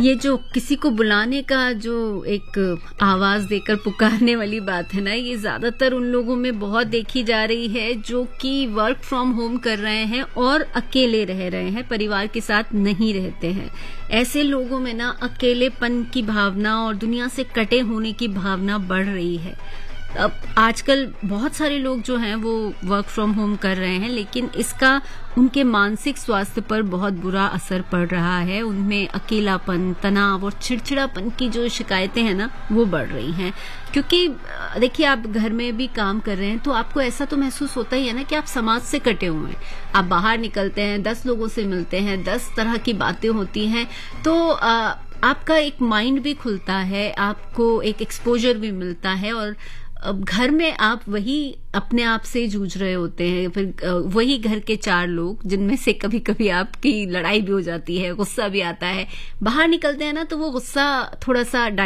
ये जो किसी को बुलाने का जो एक आवाज देकर पुकारने वाली बात है ना, ये ज्यादातर उन लोगों में बहुत देखी जा रही है जो कि वर्क फ्रॉम होम कर रहे हैं और अकेले रह रहे हैं, परिवार के साथ नहीं रहते हैं। ऐसे लोगों में ना अकेलेपन की भावना और दुनिया से कटे होने की भावना बढ़ रही है। अब आजकल बहुत सारे लोग जो हैं वो वर्क फ्रॉम होम कर रहे हैं, लेकिन इसका उनके मानसिक स्वास्थ्य पर बहुत बुरा असर पड़ रहा है। उनमें अकेलापन, तनाव और चिड़चिड़ापन की जो शिकायतें हैं ना, वो बढ़ रही हैं। क्योंकि देखिए, आप घर में भी काम कर रहे हैं तो आपको ऐसा तो महसूस होता ही है ना कि आप समाज से कटे हुए हैं। आप बाहर निकलते हैं, 10 लोगों से मिलते हैं, 10 तरह की बातें होती हैं, तो आपका एक माइंड भी खुलता है, आपको एक एक्सपोजर भी मिलता है। और अब घर में आप वही अपने आप से जूझ रहे होते हैं, फिर वही घर के 4 लोग जिनमें से कभी कभी आपकी लड़ाई भी हो जाती है, गुस्सा भी आता है। बाहर निकलते हैं ना तो वो गुस्सा थोड़ा सा